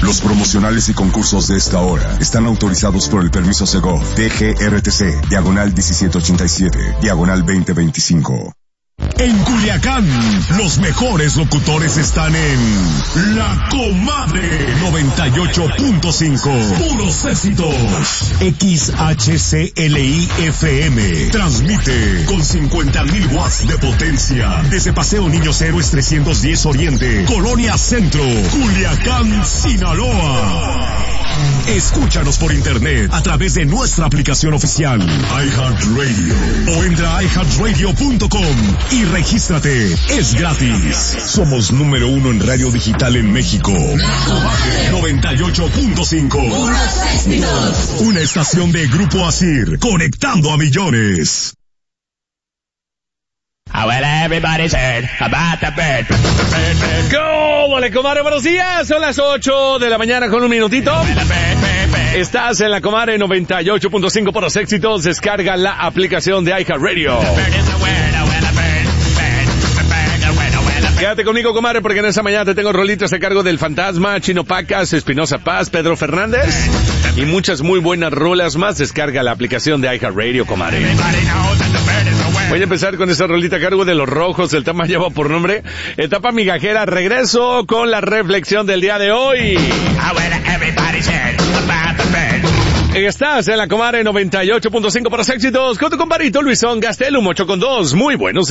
Los promocionales y concursos de esta hora están autorizados por el permiso Segov, DGRTC, diagonal 1787, diagonal 2025. En Culiacán, los mejores locutores están en La Comadre 98.5. Puros éxitos. XHCLI FM. Transmite con 50,000 watts de potencia. Desde Paseo Niños Héroes 310 Oriente, Colonia Centro, Culiacán, Sinaloa. Escúchanos por internet a través de nuestra aplicación oficial iHeartRadio o entra a iHeartRadio.com y regístrate. Es gratis. Somos número 1 en radio digital en México. 98.5. Una estación de Grupo Asir, conectando a millones. Well, everybody's heard about the bird. ¿Cómo le, comadre? Buenos días. Son las 8 de la mañana con un minutito. Estás en la Comadre 98.5 por los éxitos. Descarga la aplicación de iHeartRadio. Quédate conmigo, comadre, porque en esta mañana te tengo rolitas a cargo del Fantasma, Chino Pacas, Espinosa Paz, Pedro Fernández y muchas muy buenas rolas más. Descarga la aplicación de iHeartRadio, comadre. Voy a empezar con esta rolita a cargo de Los Rojos. El tema lleva por nombre Etapa Migajera. Regreso con la reflexión del día de hoy. Estás en la Comadre 98.5 por los éxitos con tu compadrito Luisón Gastelum 8 con 2. Muy buenos días.